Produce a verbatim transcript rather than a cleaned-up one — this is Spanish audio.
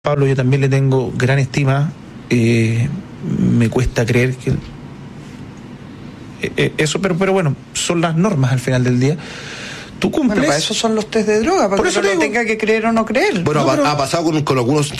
Pablo, yo también le tengo gran estima. Eh, me cuesta creer que eh, eso, pero, pero bueno, son las normas al final del día. Tú cumples. Bueno, para eso son los test de droga, para Por que eso uno digo, tenga que creer o no creer. Bueno, no, ha, pero... ha pasado con, con algunos